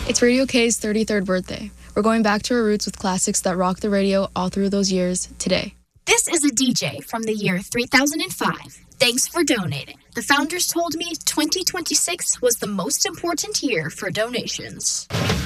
It's Radio K's 33rd birthday. We're going back to our roots with classics that rocked the radio all through those years today. This is a DJ from the year 3005. Thanks for donating. The founders told me 2026 was the most important year for donations.